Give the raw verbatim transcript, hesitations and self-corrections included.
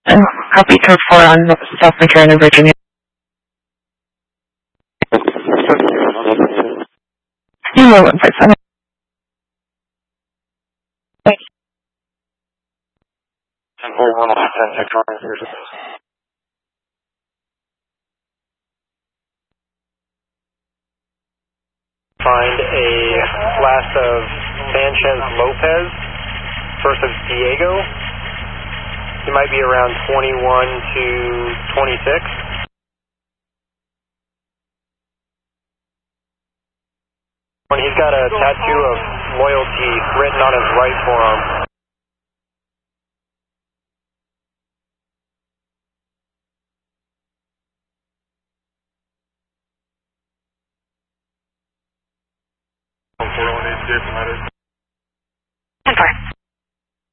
Uh, copy turn four on South McCarran, Virginia. You know one five seven. ten four one ten six. Find a last of Sanchez Lopez, first of Diego. He might be around twenty-one to twenty-six. When he's got a tattoo of loyalty written on his right forearm. ten four.